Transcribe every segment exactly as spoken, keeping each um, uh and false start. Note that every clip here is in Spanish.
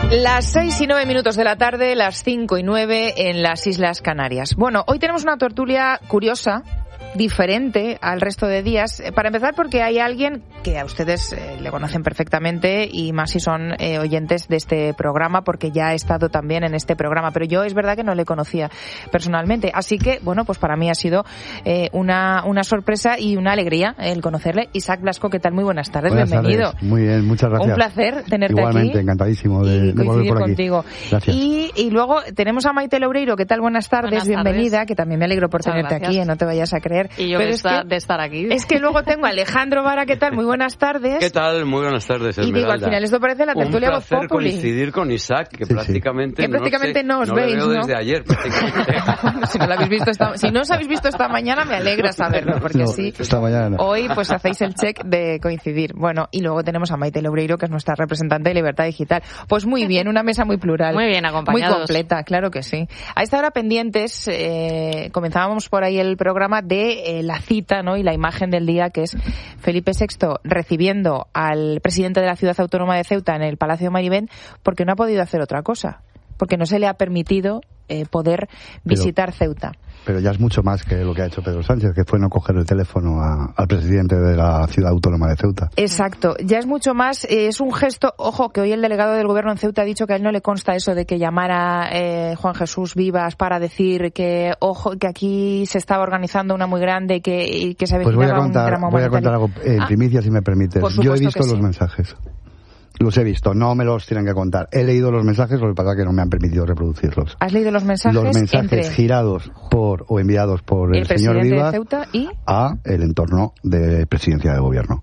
Las seis y nueve minutos de la tarde, las cinco y nueve en las Islas Canarias. Bueno, hoy tenemos una tertulia curiosa, diferente al resto de días. Para empezar, porque hay alguien que a ustedes eh, le conocen perfectamente, y más si son eh, oyentes de este programa, porque ya ha estado también en este programa, pero yo es verdad que no le conocía personalmente. Así que, bueno, pues para mí ha sido eh, una, una sorpresa y una alegría el conocerle. Isaac Blasco, ¿qué tal? Muy buenas tardes, buenas bienvenido. Tardes. Muy bien, muchas gracias. Un placer tenerte Igualmente, aquí. encantadísimo de, de volver por aquí. Contigo. Gracias. Y, y luego tenemos a Maite Loureiro, ¿qué tal? Buenas tardes, buenas bienvenida, tardes. que también me alegro por Muchas tenerte gracias. aquí, no te vayas a creer. Y yo Pero de, es estar, que, de estar aquí. Es que luego tengo a Alejandro Vara, ¿qué tal? Muy buenas tardes. ¿Qué tal? Muy buenas tardes, Esmeralda. Y digo, al final esto parece la tertulia Voz Populi. Un placer coincidir con Isaac, que sí, prácticamente, sí. Que prácticamente no, no os no veis, le veo ¿no? desde ayer, prácticamente. si, no lo habéis visto esta, si no os habéis visto esta mañana, me alegra saberlo, porque no, así esta mañana no. Hoy pues hacéis el check de coincidir. Bueno, y luego tenemos a Maite Loureiro, que es nuestra representante de Libertad Digital. Pues muy bien, una mesa muy plural. Muy bien acompañados. Muy completa, claro que sí. A esta hora pendientes, eh, comenzábamos por ahí el programa de eh, la cita, ¿no? Y la imagen del día, que es Felipe sexto recibiendo al presidente de la Ciudad Autónoma de Ceuta en el Palacio Marivén, porque no ha podido hacer otra cosa, porque no se le ha permitido eh, poder visitar pero, Ceuta. Pero ya es mucho más que lo que ha hecho Pedro Sánchez, que fue no coger el teléfono a, al presidente de la Ciudad Autónoma de Ceuta. Exacto, ya es mucho más, eh, es un gesto, ojo, que hoy el delegado del gobierno en Ceuta ha dicho que a él no le consta eso de que llamara eh, Juan Jesús Vivas para decir que, ojo, que aquí se estaba organizando una muy grande, que, y que se Pues voy a avecinaba contar, un drama voy a humanitario. contar algo en Ah, primicia, si me permites. por Yo he supuesto visto que los sí. mensajes. Los he visto, no me los tienen que contar. He leído los mensajes, lo que pasa es que no me han permitido reproducirlos. ¿Has leído los mensajes? Los mensajes entre girados por o enviados por el, el señor presidente Vivas de Ceuta y a el entorno de presidencia de gobierno.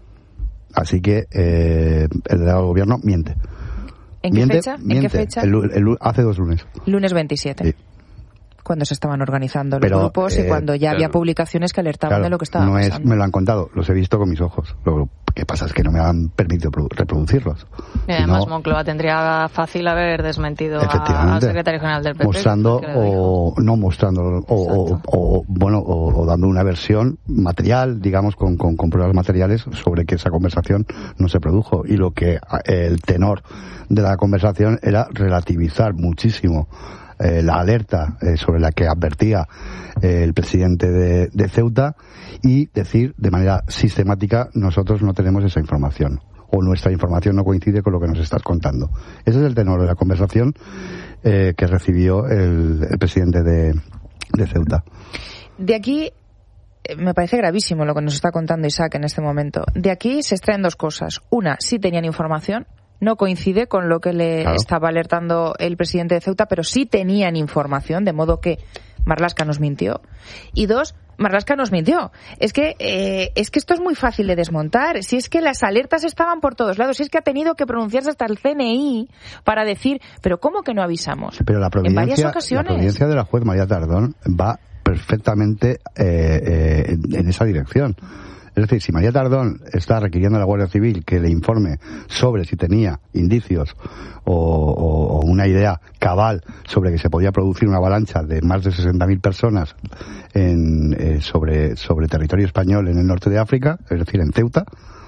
Así que eh, el delegado del gobierno miente. ¿En qué miente, fecha? Miente. ¿En qué fecha? El, el, hace dos lunes. Lunes veintisiete. Sí. Cuando se estaban organizando los Pero, grupos y eh, cuando ya claro. había publicaciones que alertaban Claro, de lo que estaba no es, pasando. me lo han contado, los he visto con mis ojos. Lo que pasa es que no me han permitido produ- reproducirlos. Y además Si no, Moncloa tendría fácil haber desmentido a- al efectivamente, secretario general del P P. mostrando que lo dijo. o no mostrando o, o, o, bueno o, o dando una versión material, digamos, con, con, con pruebas materiales sobre que esa conversación no se produjo, y lo que el tenor de la conversación era relativizar muchísimo eh, la alerta eh, sobre la que advertía eh, el presidente de, de Ceuta, y decir de manera sistemática: nosotros no tenemos esa información, o nuestra información no coincide con lo que nos estás contando. Ese es el tenor de la conversación eh, que recibió el, el presidente de, de Ceuta. De aquí, eh, me parece gravísimo lo que nos está contando Isaac en este momento. De aquí se extraen dos cosas. Una, sí tenían información, no coincide con lo que le Claro. estaba alertando el presidente de Ceuta, pero sí tenían información, de modo que Marlaska nos mintió. Y dos, Marlaska nos mintió. Es que eh, es que esto es muy fácil de desmontar. Si es que las alertas estaban por todos lados, si es que ha tenido que pronunciarse hasta el C N I para decir, pero ¿cómo que no avisamos? Pero la en varias providencia, la ocasiones. providencia de la juez María Tardón va perfectamente eh, eh, en, en esa dirección. Es decir, si María Tardón está requiriendo a la Guardia Civil que le informe sobre si tenía indicios o, o, o una idea cabal sobre que se podía producir una avalancha de más de sesenta mil personas en, eh, sobre, sobre territorio español en el norte de África, es decir, en Ceuta,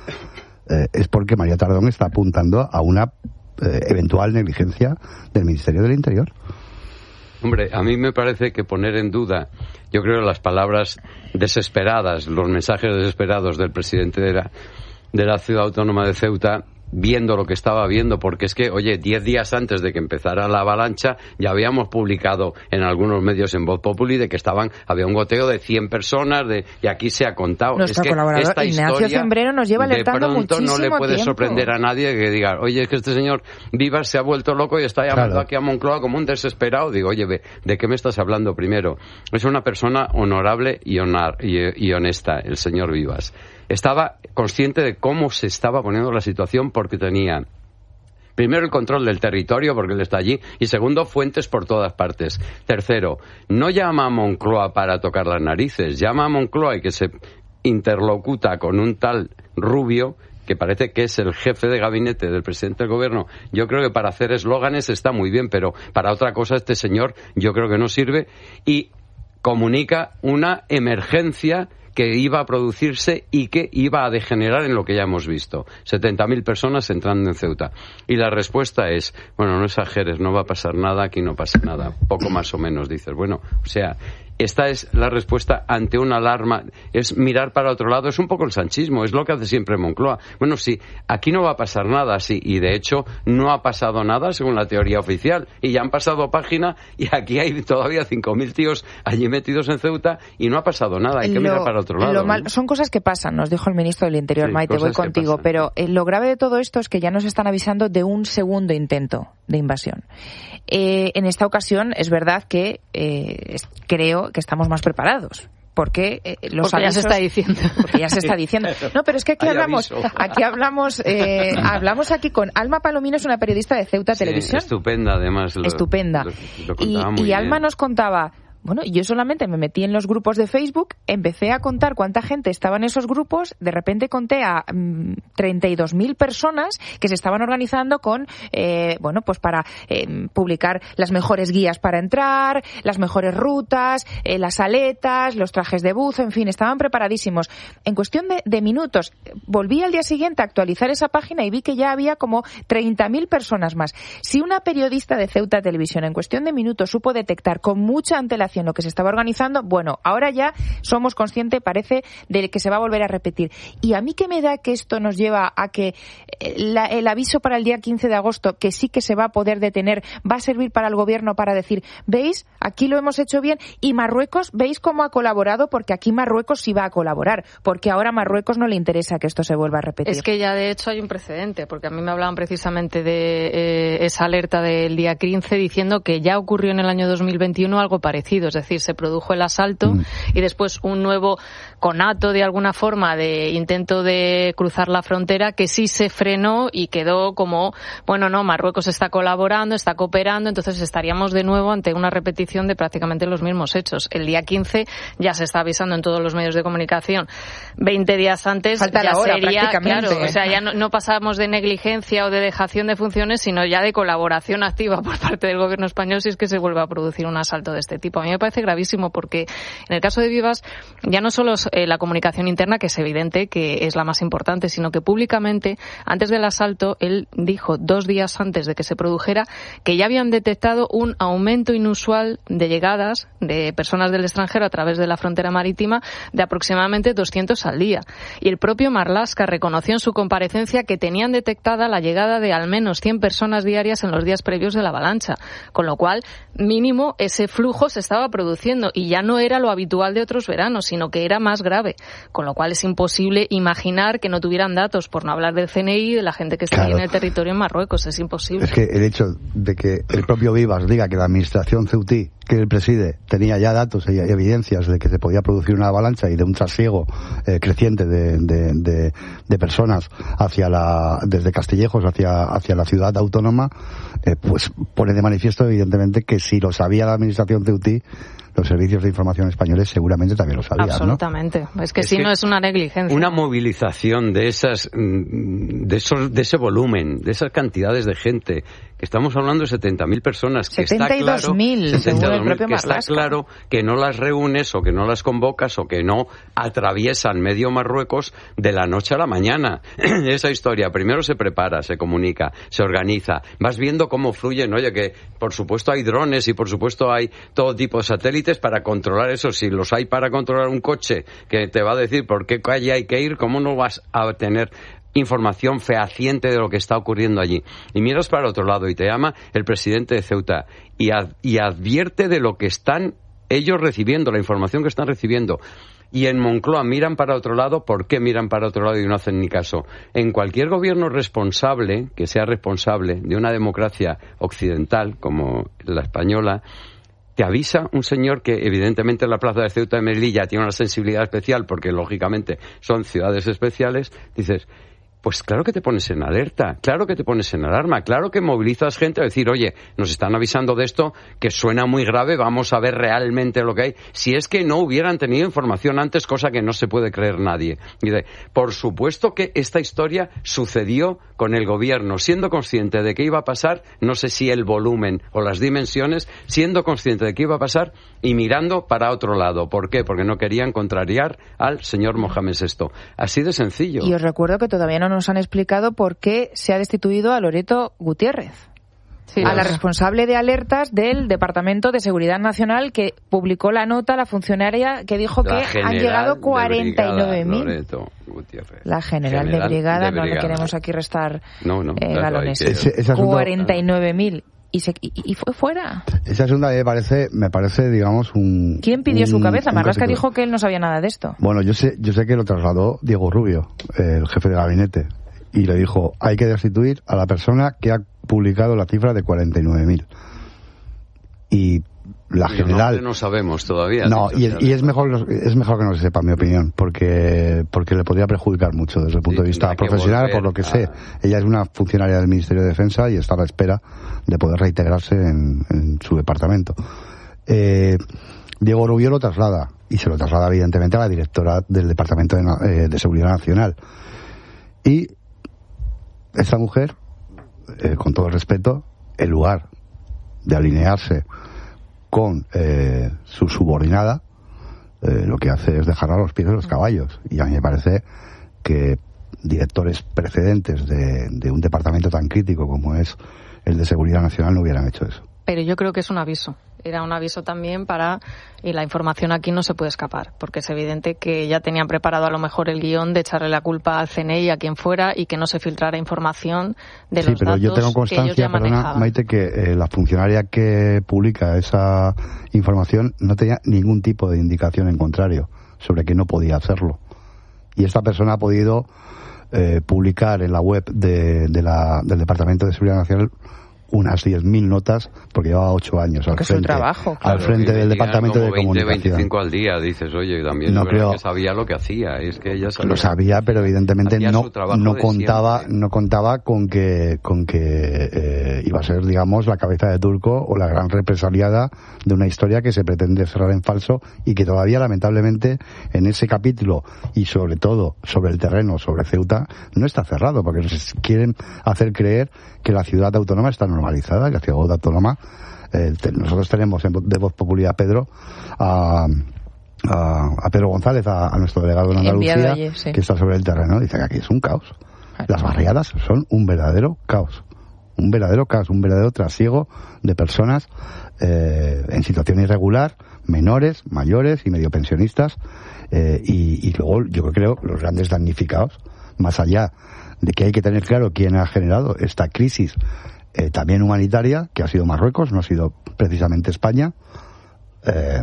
eh, es porque María Tardón está apuntando a una eh, eventual negligencia del Ministerio del Interior. Hombre, a mí me parece que poner en duda, yo creo, las palabras desesperadas, los mensajes desesperados del presidente de la, de la Ciudad Autónoma de Ceuta, viendo lo que estaba viendo, porque es que, oye, diez días antes de que empezara la avalancha, ya habíamos publicado en algunos medios en Voz Populi de que estaban, había un goteo de cien personas, de, y aquí se ha contado. Nuestro es que colaborador esta Ignacio historia, Zembrero nos lleva alertando de pronto muchísimo no le puede tiempo. sorprender a nadie que diga, oye, es que este señor Vivas se ha vuelto loco y está llamando Claro. aquí a Moncloa como un desesperado. Digo, oye, ve, ¿de qué me estás hablando primero? Es una persona honorable y, honar, y, y honesta, el señor Vivas. Estaba consciente de cómo se estaba poniendo la situación, porque tenía primero el control del territorio, porque él está allí, y segundo, fuentes por todas partes. Tercero, no llama a Moncloa para tocar las narices, llama a Moncloa y que se interlocuta con un tal Rubio, que parece que es el jefe de gabinete del presidente del gobierno. Yo creo que para hacer eslóganes está muy bien, pero para otra cosa este señor yo creo que no sirve, y comunica una emergencia que iba a producirse y que iba a degenerar en lo que ya hemos visto. setenta mil personas entrando en Ceuta. Y la respuesta es, bueno, no exageres, no va a pasar nada, aquí no pasa nada. Poco más o menos, dices. Bueno, o sea, esta es la respuesta ante una alarma, es mirar para otro lado, es un poco el sanchismo, es lo que hace siempre Moncloa. Bueno, sí, aquí no va a pasar nada, sí, y de hecho no ha pasado nada según la teoría oficial, y ya han pasado página y aquí hay todavía cinco mil tíos allí metidos en Ceuta y no ha pasado nada, hay que lo, mirar para otro lado. Lo mal, ¿no? Son cosas que pasan, nos dijo el ministro del Interior, sí, Maite, voy contigo, pero eh, lo grave de todo esto es que ya nos están avisando de un segundo intento de invasión. Eh, en esta ocasión es verdad que eh, es, creo que estamos más preparados. Porque eh, los porque avisos, ya se está diciendo. Porque ya se está diciendo. No, pero es que aquí Hay hablamos, aviso. aquí hablamos, eh, hablamos aquí con Alma Palomino, es una periodista de Ceuta Sí, Televisión. Estupenda, además. Lo, Estupenda. Lo, lo y y Alma nos contaba. Bueno, yo solamente me metí en los grupos de Facebook, empecé a contar cuánta gente estaba en esos grupos, de repente conté a mmm, treinta y dos mil personas que se estaban organizando con, eh, bueno, pues para eh, publicar las mejores guías para entrar, las mejores rutas, eh, las aletas, los trajes de buzo, en fin, estaban preparadísimos. En cuestión de, de minutos, volví al día siguiente a actualizar esa página y vi que ya había como treinta mil personas más. Si una periodista de Ceuta Televisión en cuestión de minutos supo detectar con mucha antelación lo que se estaba organizando, bueno, ahora ya somos conscientes, parece, de que se va a volver a repetir. Y a mí que me da que esto nos lleva a que la, el aviso para el día quince de agosto, que sí que se va a poder detener, va a servir para el gobierno para decir, ¿veis? Aquí lo hemos hecho bien. Y Marruecos, ¿veis cómo ha colaborado? Porque aquí Marruecos sí va a colaborar, porque ahora a Marruecos no le interesa que esto se vuelva a repetir. Es que ya de hecho hay un precedente, porque a mí me hablaban precisamente de eh, esa alerta del día quince diciendo que ya ocurrió en el año dos mil veintiuno algo parecido. Es decir, se produjo el asalto mm. y después un nuevo conato de alguna forma de intento de cruzar la frontera que sí se frenó y quedó como, bueno, no, Marruecos está colaborando, está cooperando, entonces estaríamos de nuevo ante una repetición de prácticamente los mismos hechos. El día quince ya se está avisando en todos los medios de comunicación. veinte días antes Falta ya la hora, sería, prácticamente. claro, o sea, ya no, no pasamos de negligencia o de dejación de funciones, sino ya de colaboración activa por parte del gobierno español si es que se vuelve a producir un asalto de este tipo. A mí me parece gravísimo porque en el caso de Vivas ya no solo es eh, la comunicación interna, que es evidente que es la más importante, sino que públicamente, antes del asalto, él dijo dos días antes de que se produjera que ya habían detectado un aumento inusual de llegadas de personas del extranjero a través de la frontera marítima de aproximadamente doscientos al día. Y el propio Marlaska reconoció en su comparecencia que tenían detectada la llegada de al menos cien personas diarias en los días previos de la avalancha, con lo cual mínimo ese flujo se estaba produciendo y ya no era lo habitual de otros veranos, sino que era más grave, con lo cual es imposible imaginar que no tuvieran datos, por no hablar del C N I, de la gente que está claro. ahí en el territorio en Marruecos, es imposible. Es que el hecho de que el propio Vivas diga que la administración ceutí que él preside tenía ya datos y evidencias de que se podía producir una avalancha y de un trasiego eh, creciente de, de, de, de personas hacia la desde Castillejos hacia hacia la ciudad autónoma, eh, pues pone de manifiesto evidentemente que si lo sabía la administración ceutí, los servicios de información españoles seguramente también lo sabían, absolutamente. ¿no? Es que es si que no es una negligencia. Una movilización de esas, de esos, de ese volumen, de esas cantidades de gente, que estamos hablando de setenta mil personas, que setenta y dos mil, está claro, según el propio que está Marlaska. claro que no las reúnes o que no las convocas o que no atraviesan medio Marruecos de la noche a la mañana. Esa historia, primero se prepara, se comunica, se organiza, vas viendo cómo fluyen, oye, que por supuesto hay drones y por supuesto hay todo tipo de satélites para controlar eso. Si los hay para controlar un coche que te va a decir por qué calle hay que ir, ¿cómo no vas a tener información fehaciente de lo que está ocurriendo allí? Y miras para otro lado y te llama el presidente de Ceuta y, ad, y advierte de lo que están ellos recibiendo, la información que están recibiendo. Y en Moncloa miran para otro lado. ¿Por qué miran para otro lado y no hacen ni caso? En cualquier gobierno responsable, que sea responsable de una democracia occidental como la española, te avisa un señor que evidentemente en la plaza de Ceuta de Melilla tiene una sensibilidad especial porque lógicamente son ciudades especiales, dices, pues claro que te pones en alerta, claro que te pones en alarma, claro que movilizas gente a decir, oye, nos están avisando de esto, que suena muy grave, vamos a ver realmente lo que hay. Si es que no hubieran tenido información antes, cosa que no se puede creer nadie. Y de, por supuesto que esta historia sucedió con el gobierno, siendo consciente de que iba a pasar, no sé si el volumen o las dimensiones, siendo consciente de que iba a pasar y mirando para otro lado. ¿Por qué? Porque no querían contrariar al señor Mohamed sexto. Así de sencillo. Y os recuerdo que todavía no nos han explicado por qué se ha destituido a Loreto Gutiérrez. Sí, a la responsable de alertas del Departamento de Seguridad Nacional, que publicó la nota, la funcionaria que dijo la que han llegado cuarenta y nueve mil. La general, general de, brigada, de brigada, no le queremos aquí restar no, no, eh, galones. Que... Ese, ese asunto... cuarenta y nueve mil. Y, se, y, y fue fuera. Ese asunto me parece, me parece, digamos, un... ¿Quién pidió un, su cabeza? Marlaska dijo que él no sabía nada de esto. Bueno, yo sé, yo sé que lo trasladó Diego Rubio, el jefe de gabinete, y le dijo, hay que destituir a la persona que ha publicado la cifra de cuarenta y nueve mil. Y la y general... No sabemos todavía. No, y, y es mejor es mejor que no se sepa, en mi opinión, porque porque le podría perjudicar mucho desde el punto sí, de vista profesional, por lo que a... sé. Ella es una funcionaria del Ministerio de Defensa y está a la espera de poder reintegrarse en, en su departamento. Eh, Diego Rubio lo traslada, y se lo traslada evidentemente a la directora del Departamento de, eh, de Seguridad Nacional. Y esta mujer, eh, con todo el respeto, en lugar de alinearse con eh, su subordinada, eh, lo que hace es dejar a los pies de los caballos. Y a mí me parece que directores precedentes de, de un departamento tan crítico como es el de Seguridad Nacional no hubieran hecho eso. Pero yo creo que es un aviso. Era un aviso también para... Y la información aquí no se puede escapar, porque es evidente que ya tenían preparado a lo mejor el guión de echarle la culpa al C N I, a quien fuera, y que no se filtrara información de sí, los pero datos yo tengo constancia, que ellos ya perdona, manejaban. Maite, que eh, la funcionaria que publica esa información no tenía ningún tipo de indicación en contrario sobre que no podía hacerlo. Y esta persona ha podido eh, publicar en la web de, de la, del Departamento de Seguridad Nacional unas diez mil notas, porque llevaba ocho años al frente, trabajo, claro. al frente del Departamento de veinte, Comunicación. veinticinco al día, dices, oye, también no es creo, que sabía lo que hacía, es que ella sabía. Lo sabía, pero evidentemente no, no contaba siempre. no contaba con que con que eh, iba a ser, digamos, la cabeza de turco o la gran represaliada de una historia que se pretende cerrar en falso y que todavía, lamentablemente, en ese capítulo y sobre todo sobre el terreno, sobre Ceuta, no está cerrado, porque nos quieren hacer creer que la ciudad autónoma está normalizada, que la ciudad autónoma, eh, te, nosotros tenemos en, de Voz Populi a Pedro, a, a, a Pedro González, a, a nuestro delegado en Andalucía, allí, sí. que está sobre el terreno, dice que aquí es un caos. Las barriadas son un verdadero caos, un verdadero caos, un verdadero trasiego de personas eh, en situación irregular, menores, mayores y medio pensionistas, eh, y, y luego yo creo los grandes damnificados, más allá de que hay que tener claro quién ha generado esta crisis eh, también humanitaria, que ha sido Marruecos, no ha sido precisamente España. Eh,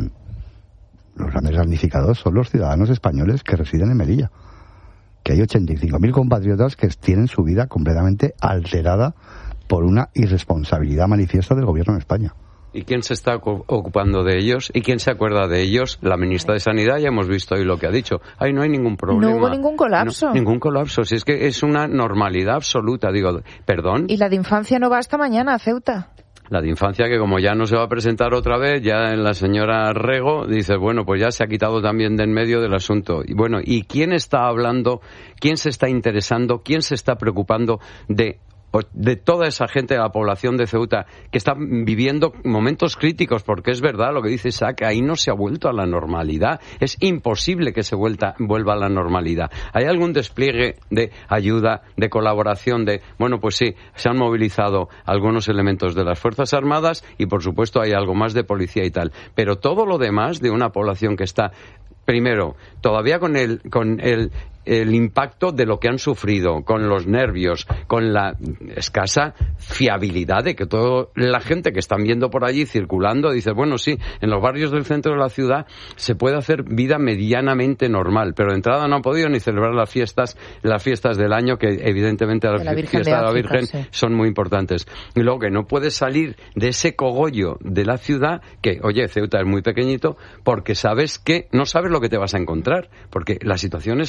los grandes damnificados son los ciudadanos españoles que residen en Melilla, que hay ochenta y cinco mil compatriotas que tienen su vida completamente alterada por una irresponsabilidad manifiesta del gobierno de España. ¿Y quién se está ocupando de ellos? ¿Y quién se acuerda de ellos? La ministra de Sanidad, ya hemos visto hoy lo que ha dicho. Ahí no hay ningún problema. No hubo ningún colapso. No, ningún colapso. Si es que es una normalidad absoluta. Digo, ¿perdón? ¿Y la de infancia no va hasta mañana a Ceuta? La de infancia, que como ya no se va a presentar otra vez, ya la señora Rego dice, bueno, pues ya se ha quitado también de en medio del asunto. Y bueno, ¿y quién está hablando? ¿Quién se está interesando? ¿Quién se está preocupando de de toda esa gente de la población de Ceuta que está viviendo momentos críticos? Porque es verdad lo que dice Isaac, ahí no se ha vuelto a la normalidad. Es imposible que se vuelta, vuelva a la normalidad. ¿Hay algún despliegue de ayuda, de colaboración, de, bueno, pues sí, se han movilizado algunos elementos de las Fuerzas Armadas y, por supuesto, hay algo más de policía y tal. Pero todo lo demás de una población que está, primero, todavía con el, con el el impacto de lo que han sufrido, con los nervios, con la escasa fiabilidad de que toda la gente que están viendo por allí circulando dice, bueno, sí, en los barrios del centro de la ciudad se puede hacer vida medianamente normal, pero de entrada no han podido ni celebrar las fiestas, las fiestas del año, que evidentemente las fiestas de la Virgen sí. son muy importantes. Y luego que no puedes salir de ese cogollo de la ciudad, que, oye, Ceuta es muy pequeñito, porque sabes que no sabes lo que te vas a encontrar, porque la situación es absolutamente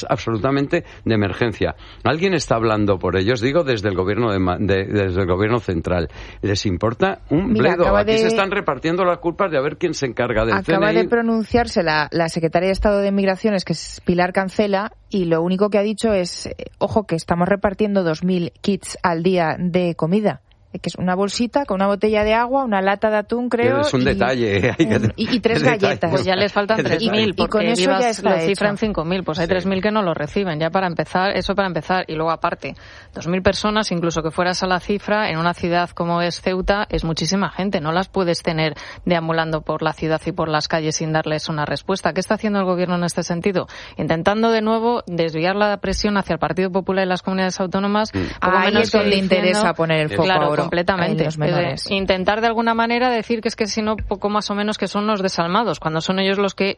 absolutamente de emergencia. ¿Alguien está hablando por ellos? Digo, desde el gobierno de, de, desde el gobierno central. ¿Les importa un Mira, bledo? Aquí de... se están repartiendo las culpas de a ver quién se encarga del Acaba C N I. de pronunciarse la, la secretaria de Estado de Migraciones, que es Pilar Cancela, y lo único que ha dicho es, eh, ojo, que estamos repartiendo dos mil kits al día de comida. Que es una bolsita con una botella de agua, una lata de atún, creo. Es un y, detalle. Hay que... un, y, y tres galletas. Pues ya les faltan tres mil, porque y con eso Vivas ya está lo cifran hecho. cinco mil, pues hay Sí. tres mil que no lo reciben, ya para empezar, eso para empezar. Y luego aparte, dos mil personas, incluso que fueras a la cifra, en una ciudad como es Ceuta, es muchísima gente, no las puedes tener deambulando por la ciudad y por las calles sin darles una respuesta. ¿Qué está haciendo el gobierno en este sentido? Intentando de nuevo desviar la presión hacia el Partido Popular y las comunidades autónomas. Mm. Poco Ahí menos es donde que le diciendo, interesa poner el foco claro, ahora completamente. en los menores. Eh, intentar de alguna manera decir que es que si no, poco más o menos que son los desalmados, cuando son ellos los que,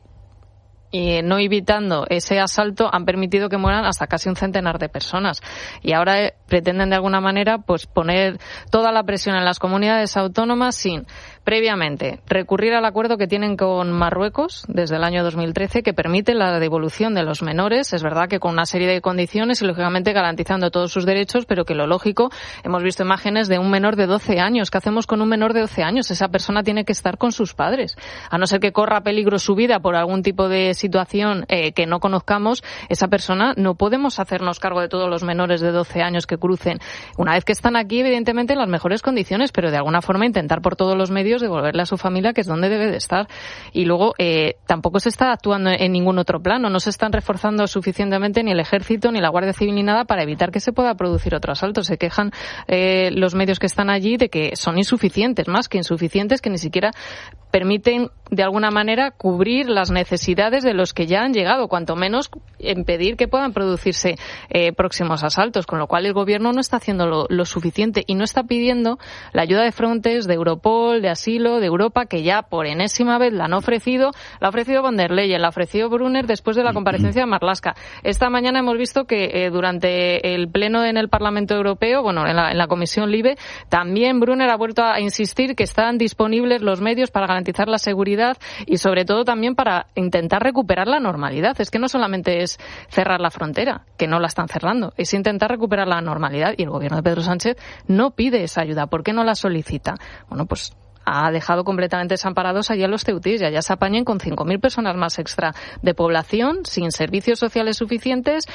y no evitando ese asalto, han permitido que mueran hasta casi un centenar de personas. Y ahora eh, pretenden de alguna manera pues poner toda la presión en las comunidades autónomas sin previamente recurrir al acuerdo que tienen con Marruecos desde el año dos mil trece, que permite la devolución de los menores. Es verdad que con una serie de condiciones y lógicamente garantizando todos sus derechos, pero que lo lógico, hemos visto imágenes de un menor de doce años. ¿Qué hacemos con un menor de doce años? Esa persona tiene que estar con sus padres. A no ser que corra peligro su vida por algún tipo de situación eh, que no conozcamos, esa persona no podemos hacernos cargo de todos los menores de doce años que crucen. Una vez que están aquí, evidentemente, en las mejores condiciones, pero de alguna forma intentar por todos los medios devolverle a su familia, que es donde debe de estar. Y luego eh, tampoco se está actuando en ningún otro plano, no se están reforzando suficientemente ni el Ejército ni la Guardia Civil ni nada para evitar que se pueda producir otro asalto. Se quejan eh, los medios que están allí de que son insuficientes, más que insuficientes, que ni siquiera permiten de alguna manera cubrir las necesidades de los que ya han llegado, cuanto menos impedir que puedan producirse eh, próximos asaltos, con lo cual el gobierno no está haciendo lo, lo suficiente y no está pidiendo la ayuda de Frontex, de Europol, de Asilo, de Europa, que ya por enésima vez la han ofrecido, la ha ofrecido von der Leyen, la ha ofrecido Brunner después de la comparecencia de Marlaska. Esta mañana hemos visto que eh, durante el pleno en el Parlamento Europeo, bueno, en la, en la Comisión LIBE, también Brunner ha vuelto a insistir que están disponibles los medios para garantizar la seguridad y sobre todo también para intentar recuperar la normalidad. Es que no solamente es cerrar la frontera, que no la están cerrando, es intentar recuperar la normalidad y el gobierno de Pedro Sánchez no pide esa ayuda. ¿Por qué no la solicita? Bueno, pues ha dejado completamente desamparados allí a los ceutíes y allá se apañen con cinco mil personas más extra de población, sin servicios sociales suficientes,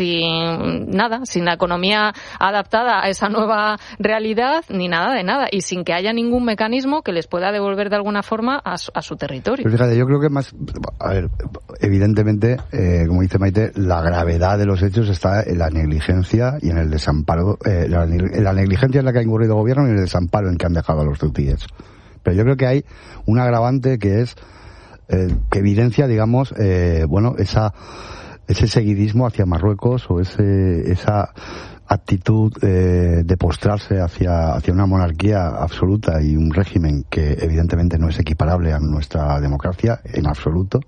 sin nada, sin la economía adaptada a esa nueva realidad, ni nada de nada, y sin que haya ningún mecanismo que les pueda devolver de alguna forma a su, a su territorio. Pero fíjate, yo creo que más, a ver, evidentemente, eh, como dice Maite, la gravedad de los hechos está en la negligencia y en el desamparo, eh, la, la negligencia en la que ha incurrido el gobierno y en el desamparo en que han dejado a los ceutíes. Pero yo creo que hay un agravante que es eh, que evidencia, digamos, eh, bueno, esa ese seguidismo hacia Marruecos o ese esa actitud eh, de postrarse hacia hacia una monarquía absoluta y un régimen que evidentemente no es equiparable a nuestra democracia en absoluto,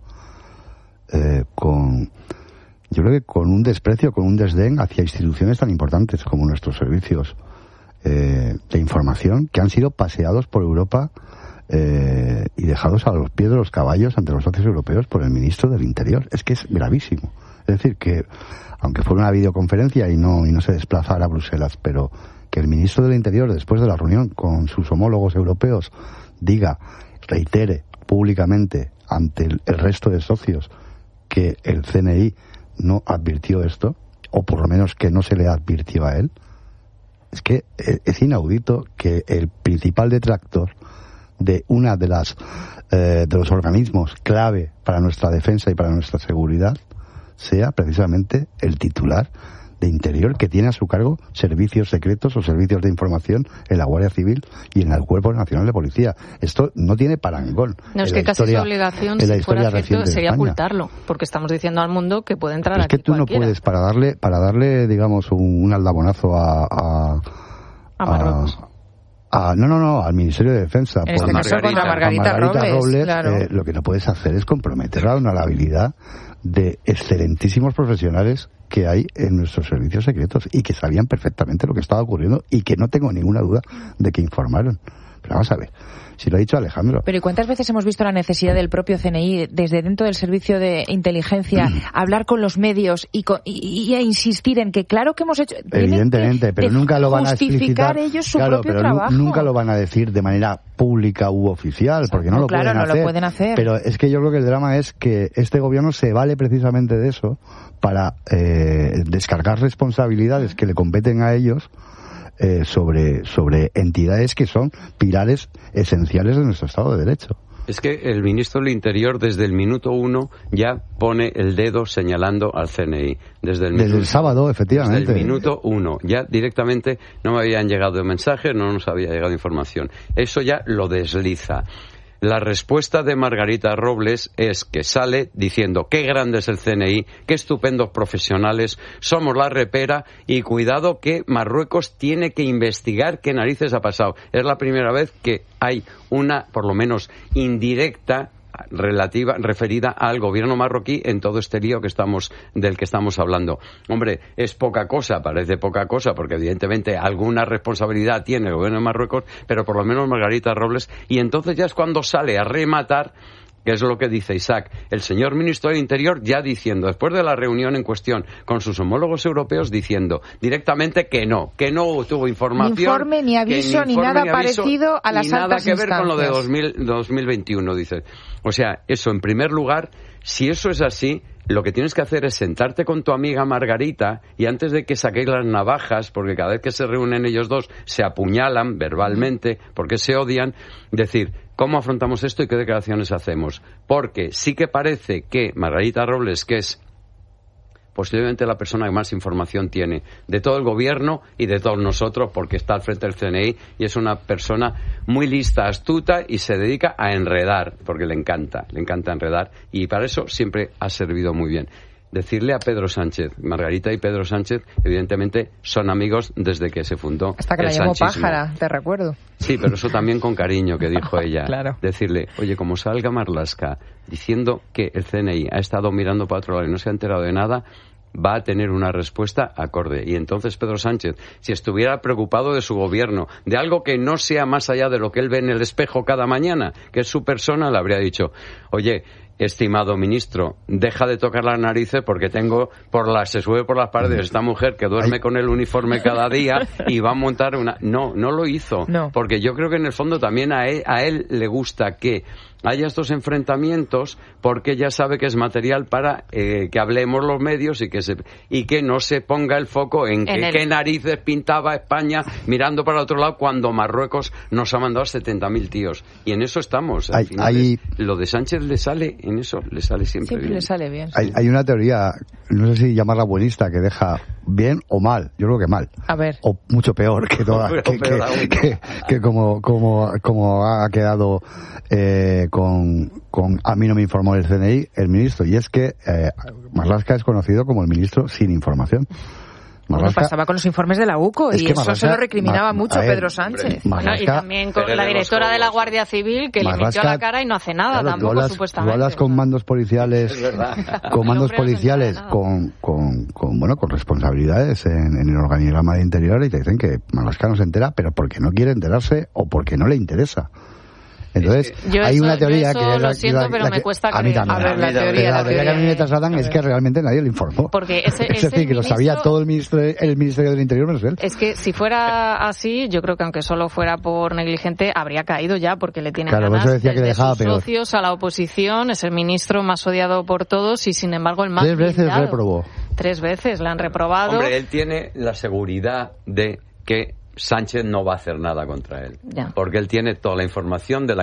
eh, con yo creo que con un desprecio, con un desdén hacia instituciones tan importantes como nuestros servicios eh, de información, que han sido paseados por Europa Eh, y dejados a los pies de los caballos ante los socios europeos por el ministro del Interior. Es que es gravísimo. Es decir, que aunque fuera una videoconferencia y no y no se desplazara a Bruselas, pero que el ministro del Interior, después de la reunión con sus homólogos europeos, diga, reitere públicamente ante el, el resto de socios que el C N I no advirtió esto, o por lo menos que no se le advirtió a él, es que es inaudito que el principal detractor de una de las eh, de los organismos clave para nuestra defensa y para nuestra seguridad sea precisamente el titular de Interior, que tiene a su cargo servicios secretos o servicios de información en la Guardia Civil y en el Cuerpo Nacional de Policía. Esto no tiene parangón. No, es que casi su obligación, si fuera cierto, sería ocultarlo, porque estamos diciendo al mundo que puede entrar aquí cualquiera. Es que tú no puedes, para darle, para darle digamos, un, un aldabonazo a... a, a Marruecos. A, no, no, no, al Ministerio de Defensa. En este caso contra Margarita, Margarita Robles, Robles claro. eh, lo que no puedes hacer es comprometer la honorabilidad de excelentísimos profesionales que hay en nuestros servicios secretos y que sabían perfectamente lo que estaba ocurriendo y que no tengo ninguna duda de que informaron. Pero vamos a ver, si lo ha dicho Alejandro. Pero ¿y cuántas veces hemos visto la necesidad del propio C N I, desde dentro del servicio de inteligencia, hablar con los medios y, con, y, y a insistir en que claro que hemos hecho... Evidentemente, pero nunca lo van a explicitar. Justificar ellos su claro, propio pero trabajo. Nunca lo van a decir de manera pública u oficial, porque no, no lo, claro, pueden no hacer. lo pueden hacer. Pero es que yo creo que el drama es que este gobierno se vale precisamente de eso para eh, descargar responsabilidades que le competen a ellos eh, sobre, sobre entidades que son pilares esenciales de nuestro Estado de Derecho. Es que el ministro del Interior desde el minuto uno ya pone el dedo señalando al C N I. Desde el, desde minuto, el sábado, efectivamente. Desde el minuto uno. Ya directamente no me habían llegado mensajes, no nos había llegado información. Eso ya lo desliza. La respuesta de Margarita Robles es que sale diciendo qué grande es el C N I, qué estupendos profesionales, somos la repera y cuidado que Marruecos tiene que investigar qué narices ha pasado. Es la primera vez que hay una, por lo menos indirecta, relativa, referida al gobierno marroquí en todo este lío que estamos, del que estamos hablando. Hombre, es poca cosa, parece poca cosa, porque evidentemente alguna responsabilidad tiene el gobierno de Marruecos, pero por lo menos Margarita Robles, y entonces ya es cuando sale a rematar, que es lo que dice Isaac, el señor ministro del Interior ya diciendo, después de la reunión en cuestión con sus homólogos europeos, diciendo directamente que no, que no tuvo información. Ni informe, ni aviso, ni, informe, ni nada ni aviso, parecido a las ni altas nada que ver instancias. con lo de dos mil, dos mil veintiuno, dice. O sea, eso en primer lugar, si eso es así, lo que tienes que hacer es sentarte con tu amiga Margarita y antes de que saquéis las navajas, porque cada vez que se reúnen ellos dos se apuñalan verbalmente porque se odian, decir, ¿cómo afrontamos esto y qué declaraciones hacemos? Porque sí que parece que Margarita Robles, que es posiblemente la persona que más información tiene de todo el gobierno y de todos nosotros, porque está al frente del C N I y es una persona muy lista, astuta y se dedica a enredar, porque le encanta, le encanta enredar y para eso siempre ha servido muy bien. Decirle a Pedro Sánchez, Margarita y Pedro Sánchez, evidentemente son amigos desde que se fundó hasta que el la llamó sanchismo. pájara, te recuerdo. Sí, pero eso también con cariño, que dijo ella. Claro. Decirle, oye, como salga Marlaska diciendo que el C N I ha estado mirando para otro lado y no se ha enterado de nada, va a tener una respuesta acorde. Y entonces Pedro Sánchez, si estuviera preocupado de su gobierno, de algo que no sea más allá de lo que él ve en el espejo cada mañana, que es su persona, le habría dicho, oye, estimado ministro, deja de tocar las narices porque tengo, por las, se sube por las paredes esta mujer que duerme con el uniforme cada día y va a montar una... No, no lo hizo. No. Porque yo creo que en el fondo también a él, a él le gusta que haya estos enfrentamientos porque ya sabe que es material para eh, que hablemos los medios y que se y que no se ponga el foco en, en que el... qué narices pintaba España mirando para otro lado cuando Marruecos nos ha mandado setenta mil tíos. Y en eso estamos. Al hay, final hay... es, lo de Sánchez le sale en eso, le sale siempre, siempre bien. le sale bien. Hay, hay una teoría, no sé si llamarla buenista, que deja bien o mal. Yo creo que mal. A ver. O mucho peor que toda, que, que, que, que como, como, como ha quedado eh, con, con a mí no me informó el C N I, el ministro, y es que eh, Marlaska es conocido como el ministro sin información. Bueno, pasaba con los informes de la U C O y eso Marlaska, se lo recriminaba Ma, mucho ver, Pedro Sánchez. Bueno, y también con la directora de la Guardia Civil que Marlaska, le metió a la cara y no hace nada claro, tampoco, hablas, supuestamente. Tú hablas con mandos policiales, con mandos policiales, no con, con, con, bueno, con responsabilidades en, en el organigrama de Interior y te dicen que Marlaska no se entera, pero porque no quiere enterarse o porque no le interesa. Entonces, yo hay eso, una teoría yo eso que es la, lo siento, la, pero la me que, cuesta a mí creer. también. A ver, la teoría, la, la teoría que a mí me trasladan es que realmente nadie le informó. Porque ese, es ese decir, que lo ministro, sabía todo el, ministro, el Ministerio del Interior menos él. Es que si fuera así, yo creo que aunque solo fuera por negligente, habría caído ya, porque le tienen claro, ganas eso decía que le dejaba sus peor. socios a la oposición, es el ministro más odiado por todos y sin embargo el más Tres veces blindado. reprobó. Tres veces le han reprobado. Hombre, él tiene la seguridad de que Sánchez no va a hacer nada contra él. Ya. Porque él tiene toda la información de la